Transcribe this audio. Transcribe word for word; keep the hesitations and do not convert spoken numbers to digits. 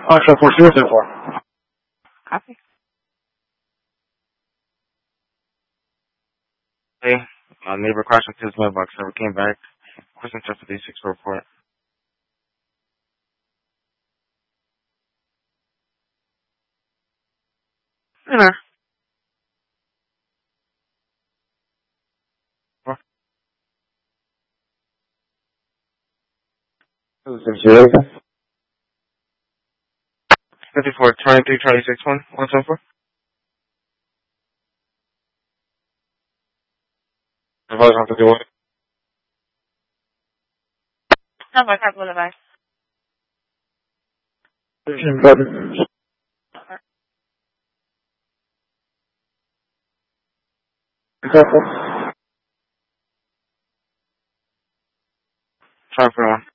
Foxtrot four zero zero four. Copy. Hey, uh, neighbor crashed into his mailbox. Never came back. Question check for D six report. Hello. Zero. fifty-four, twenty-three, Charlie six one, one seven four. I've always have to do it. No, my car Boulevard. Exactly. Try for one.